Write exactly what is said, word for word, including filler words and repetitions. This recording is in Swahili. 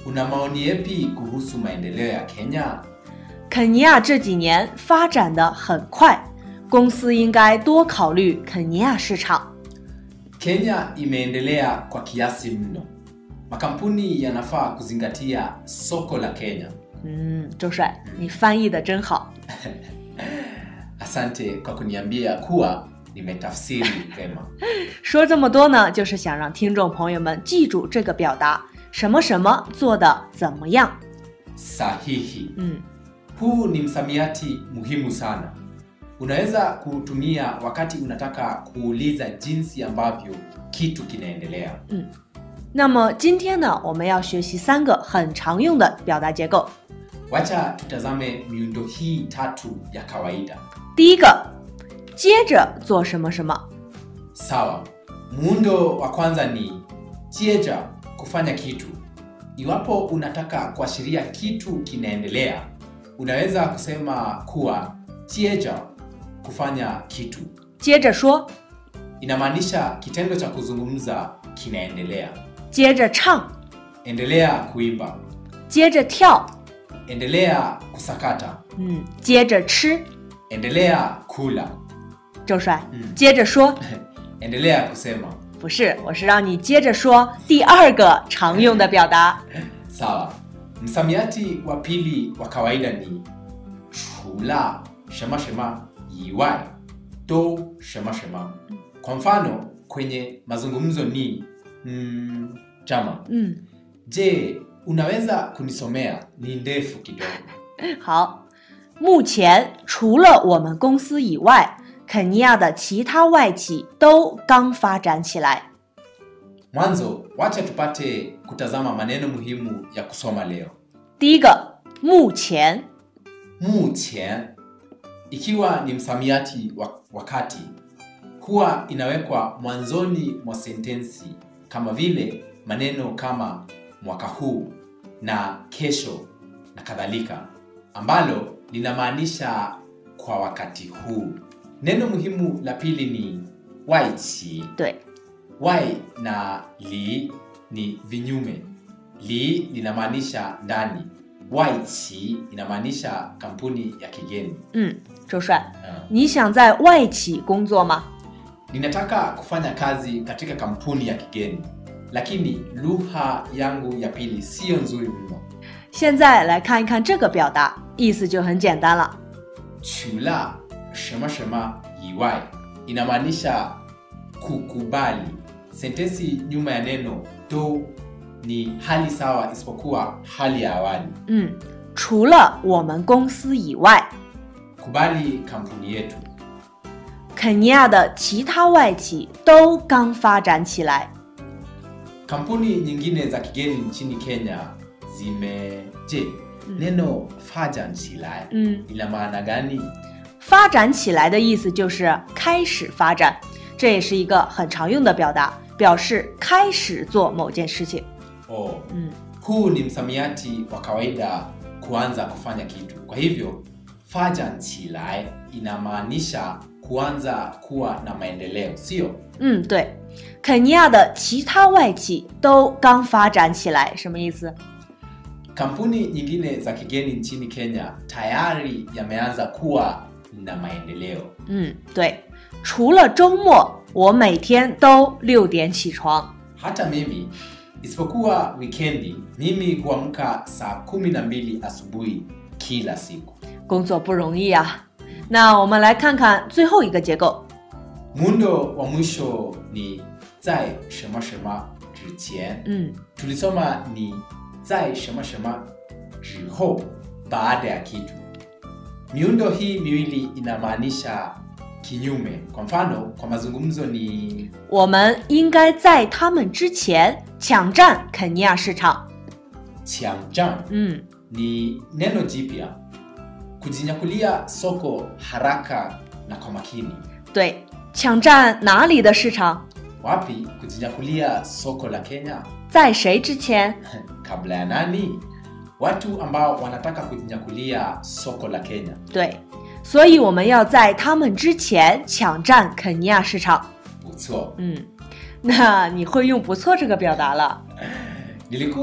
Una maoni yepi kuhusu maendeleo ya Kenya? 肯尼亚这几年发展得很快，公司应该多考虑肯尼亚市场。 Kenya imeendelea kwa kiasi mno. Makampuni yanafaa kuzingatia soko la Kenya. 嗯，周帅，你翻译得真好。 Asante kwa kuniambia kuwa nimetafsiri vema. 说这么多呢，就是想让听众朋友们记住这个表达，什么什么做得怎么样。 Sahihi. 嗯 Huu ni msamiati muhimu sana. Unaweza kuutumia wakati unataka kuuliza jinsi ambavyo kitu kinaendelea. 嗯，那么今天呢，我们要学习三个很常用的表达结构。 Wacha tutazame miundo hii tatu ya kawaida. 第一个，接着做什么什么。 Sawa. Muundo wa kwanza ni jeja, kufanya kitu. Iwapo unataka kuashiria kitu kinaendelea, unaweza kusema kuwa jeja, kufanya kitu. 接着说， Inamaanisha kitendo cha kuzungumza kinaendelea. 接着唱， Endelea kuimba. 接着跳， Endelea kusakata. 嗯，接着吃。 Endelea kula. 周帅， 嗯接着说。 Endelea kusema. 不是，我是让你接着说第二个常用的表达。 Sawa. Msamiati wa pili wa kawaida ni chula, shema shema, yiwai, do shema shema. Kwa mfano, kwenye mazungumzo ni mm, chama. 嗯， Je, unaweza kunisomea? Ni ndefu kidogo. 好。目前除了我们公司以外，肯尼亚的其他外企都刚发展起来。 Mwanzo, wacha tupate kutazama maneno muhimu ya kusoma leo. 第一个，目前， Muqian, ikiwa ni msamiati wa wakati, huwa inawekwa mwanzoni mwa sentensi kama vile maneno kama mwaka huu na kesho na kadhalika, ambalo linamaanisha kwa wakati huu. Neno muhimu la pili ni waiqi. 对， Wai na li ni vinyume. Li linamaanisha ndani. Waiqi inamaanisha kampuni ya kigeni. 嗯，周帅， Uh, 你想在外企工作吗？ ninataka kufanya kazi katika kampuni ya kigeni, lakini lugha yangu ya pili sio nzuri mno. 现在来看一看这个表达，意思就很简单了。 Chula shema shema yiwai inamaanisha kukubali. Sentensi nyuma ya neno do ni hali sawa isipokuwa hali ya awali. 嗯，除了我们公司以外， Kubali kampuni yetu. 肯尼亚的其他外企都刚发展起来。 Kampuni nyingine za kigeni nchini Kenya zime... Je, neno fajan silai 嗯， ina maana gani? 发展起来的意思就是开始发展，这也是一个很常用的表达，表示开始做某件事情。 Oh, 嗯， huu ni msamiati wa kawaida kuanza kufanya kitu. Kwa hivyo, fajan silai inamaanisha kuanza kuwa na maendeleo, sio? 嗯，对，肯尼亚的其他外企都刚发展起来，什么意思？ Kampuni nyingine za kigeni nchini Kenya tayari yameanza kuwa na maendeleo. 嗯，对，除了周末，我每天都六点起床。 Hata mimi, isipokuwa wikendi, mimi huamka saa kumi na mbili asubuhi kila siku. 工作不容易啊。那我们来看看最后一个结构。 Muundo wa mwisho ni zai shema shema zhiqian. 嗯， Tulisoma ni zai shema shema zhihou, baada ya kitu. Miundo hii miwili inamaanisha kinyume. Kwa mfano, kwa mazungumzo ni 我们应该在他们之前抢占肯尼亚市场。 qiangzhan. 嗯， Ni neno jipya, kujinyakulia soko haraka na kwa makini. 对，抢占哪里的市场？ Wapi kujinyakulia soko la Kenya? 在谁之前？ Kabla ya nani? Watu ambao wanataka kujinyakulia soko la Kenya. 对，所以我们要在他们之前抢占肯尼亚市场。 Butsuo. 嗯，那你会用不错这个表达了。 Nilikuwa